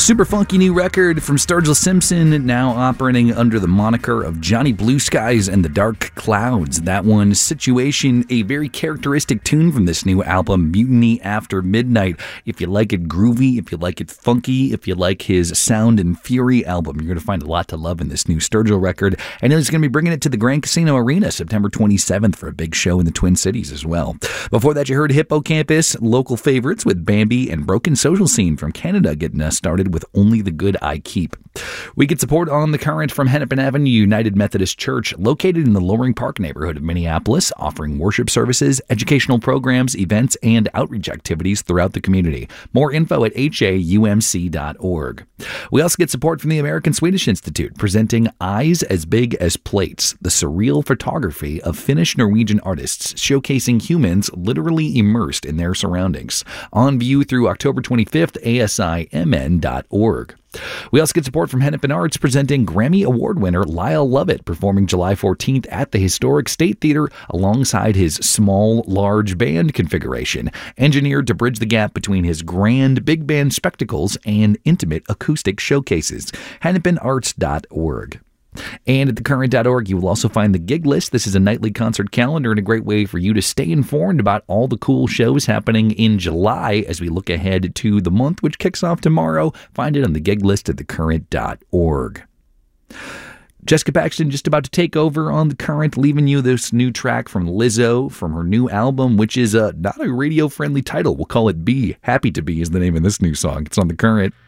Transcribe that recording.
Super funky new record from Sturgill Simpson, now operating under the moniker of Johnny Blue Skies and the Dark Clouds. That one, Situation, a very characteristic tune from this new album, Mutiny After Midnight. If you like it groovy, if you like it funky, if you like his Sound and Fury album, you're going to find a lot to love in this new Sturgill record. And he's going to be bringing it to the Grand Casino Arena September 27th for a big show in the Twin Cities as well. Before that, you heard Hippocampus, local favorites with Bambi and Broken Social Scene from Canada getting us started with Only the Good I Keep. We get support on the current from Hennepin Avenue United Methodist Church, located in the Loring Park neighborhood of Minneapolis, offering worship services, educational programs, events, and outreach activities throughout the community. More info at haumc.org. We also get support from the American Swedish Institute, presenting Eyes as Big as Plates, the surreal photography of Finnish-Norwegian artists showcasing humans literally immersed in their surroundings. On view through October 25th, asimn.org. We also get support from Hennepin Arts, presenting Grammy Award winner Lyle Lovett, performing July 14th at the Historic State Theater alongside his small, large band configuration, engineered to bridge the gap between his grand big band spectacles and intimate acoustic showcases. hennepinarts.org. And at thecurrent.org, you will also find the gig list. This is a nightly concert calendar and a great way for you to stay informed about all the cool shows happening in July as we look ahead to the month, which kicks off tomorrow. Find it on the gig list at thecurrent.org. Jessica Paxton just about to take over on The Current, leaving you this new track from Lizzo from her new album, which is not a radio-friendly title. We'll call it Be. Happy to Be is the name of this new song. It's on The Current.